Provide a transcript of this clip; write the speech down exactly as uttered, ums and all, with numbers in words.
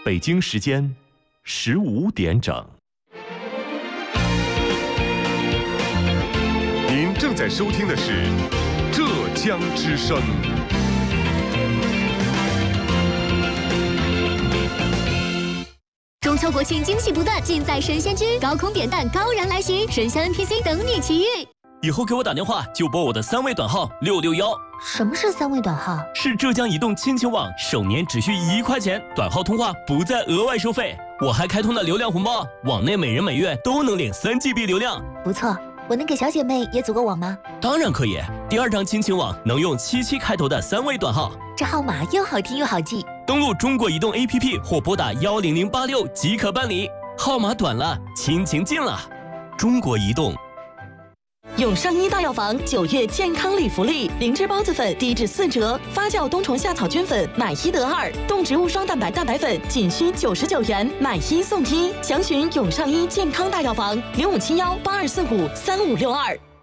北京时间十五点整。 您正在收听的是浙江之声。 中秋国庆惊喜不断，尽在神仙居，高空扁担高燃来袭，神仙 N P C 等你奇遇。 以后给我打电话就拨我的三位短号六六幺。 什么是三位短号？ 是浙江移动亲情网，首年只需一块钱，短号通话不再额外收费。我还开通了流量红包，网内每人每月都能领三 G B 流量。 不错，我能给小姐妹也组个网吗？ 当然可以，第二张亲情网能用七七开头的三位短号， 这号码又好听又好记。 登录中国移动 A P P 或拨打幺零零八六即可办理。号码短了，亲情近了。中国移动。 永上一大药房九月健康礼福利，灵芝孢子粉低至四折，发酵冬虫夏草菌粉买一得二，动植物双蛋白蛋白粉仅需九十九元，买一送一。详询永上一健康大药房零五七幺八二四五三五六二。